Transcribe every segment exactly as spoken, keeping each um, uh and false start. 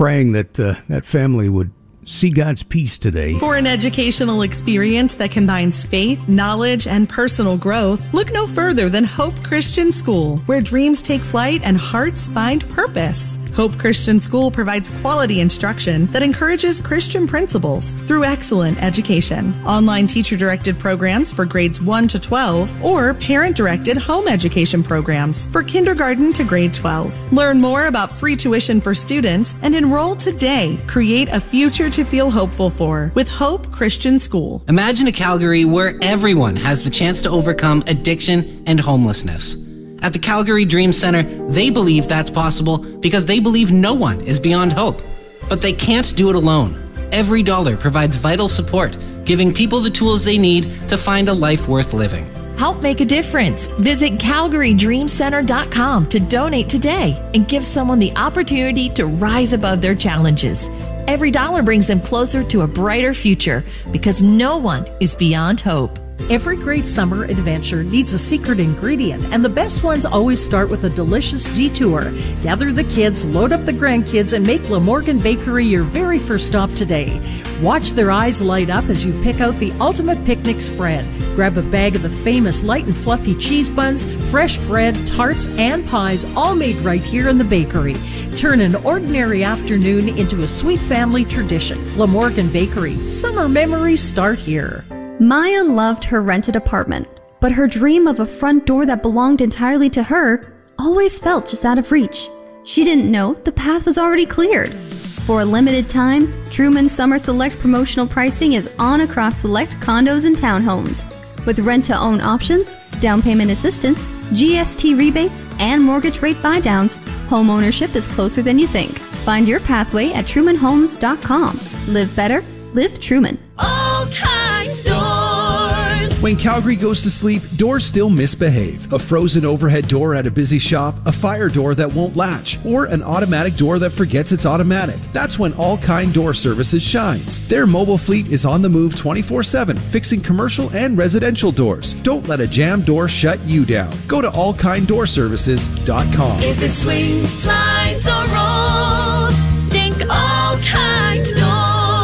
praying that uh, that family would see God's peace today. For an educational experience that combines faith, knowledge, and personal growth, look no further than Hope Christian School, where dreams take flight and hearts find purpose. Hope Christian School provides quality instruction that encourages Christian principles through excellent education. Online teacher-directed programs for grades one to twelve or parent-directed home education programs for kindergarten to grade twelve. Learn more about free tuition for students and enroll today. Create a future to feel hopeful for with Hope Christian School. Imagine a Calgary where everyone has the chance to overcome addiction and homelessness. At the Calgary Dream Center, they believe that's possible because they believe no one is beyond hope. But they can't do it alone. Every dollar provides vital support, giving people the tools they need to find a life worth living. Help make a difference. Visit calgary dream center dot com to donate today and give someone the opportunity to rise above their challenges. Every dollar brings them closer to a brighter future because no one is beyond hope. Every great summer adventure needs a secret ingredient, and the best ones always start with a delicious detour. Gather the kids, load up the grandkids, and make Glamorgan Bakery your very first stop today. Watch their eyes light up as you pick out the ultimate picnic spread. Grab a bag of the famous light and fluffy cheese buns, fresh bread, tarts, and pies, all made right here in the bakery. Turn an ordinary afternoon into a sweet family tradition. Glamorgan Bakery. Summer memories start here. Maya loved her rented apartment, but her dream of a front door that belonged entirely to her always felt just out of reach. She didn't know the path was already cleared. For a limited time, Truman Summer Select promotional pricing is on across select condos and townhomes. With rent-to-own options, down payment assistance, G S T rebates, and mortgage rate buydowns, home ownership is closer than you think. Find your pathway at truman homes dot com. Live better, live Truman. All Kinds Doors. When Calgary goes to sleep, doors still misbehave. A frozen overhead door at a busy shop, a fire door that won't latch, or an automatic door that forgets it's automatic. That's when All Kind Door Services shines. Their mobile fleet is on the move twenty-four seven, fixing commercial and residential doors. Don't let a jammed door shut you down. Go to all kind door services dot com. If it swings, slides, or rolls, think All Kinds Doors.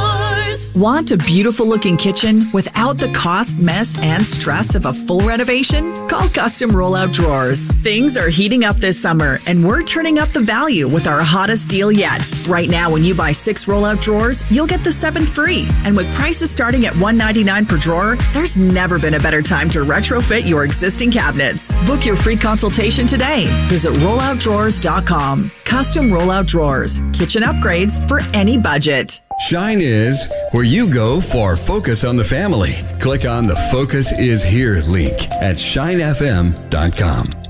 Want a beautiful-looking kitchen without the cost, mess, and stress of a full renovation? Call Custom Rollout Drawers. Things are heating up this summer, and we're turning up the value with our hottest deal yet. Right now, when you buy six rollout drawers, you'll get the seventh free. And with prices starting at one hundred ninety-nine dollars per drawer, there's never been a better time to retrofit your existing cabinets. Book your free consultation today. Visit rollout drawers dot com. Custom Rollout Drawers. Kitchen upgrades for any budget. Shine is where you go for Focus on the Family. Click on the Focus is Here link at shine f m dot com.